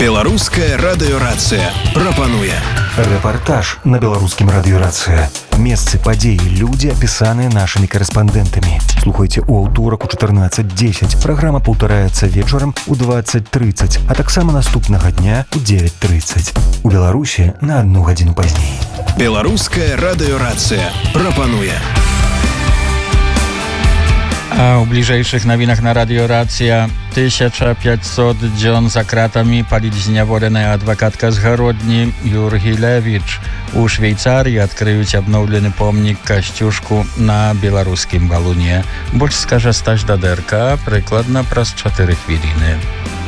Беларуская радыёрацыя прапануе рэпартаж на беларускім радыёрацыя. Месцы, падзеі, людзі, апісаныя нашымі корэспандэнтамі. Слухайце ў аўторак у 14:10. Праграма паўтараецца вечарам у 20:30, а таксама наступнага дня у 9:30. У Беларусі на 1 гадзіну пазней. Беларуская радыёрацыя прапануе. A u bliżejszych nowinach na Radio Racja 1500 dzień za kratami palić zniewolona adwokatka z Garodni Jurgi Lewicz. U Szwajcarii odkryють обновленный pomnik Kościuszku na białoruskim Walunie. Больше скаже Стась Дадерка, прикладно про 4 хвилини.